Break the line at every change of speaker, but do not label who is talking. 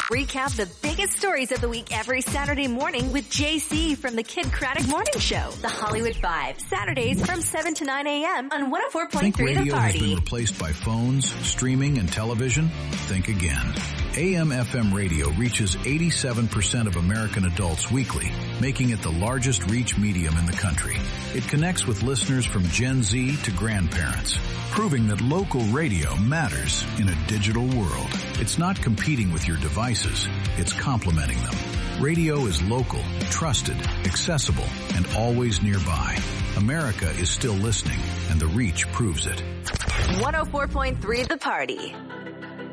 Recap the biggest stories of the week every Saturday morning with JC from the Kid Craddock Morning Show. The Hollywood Five. Saturdays from 7 to 9 a.m. on 104.3
Think
The
radio has been
Party.
replaced by phones, streaming, and television? Think again. AM/FM radio reaches 87% of American adults weekly, making it the largest reach medium in the country. It connects with listeners from Gen Z to grandparents, proving that local radio matters in a digital world. It's not competing with your devices, it's complementing them. Radio is local, trusted, accessible, and always nearby. America is still listening, and the reach proves it.
104.3 The Party.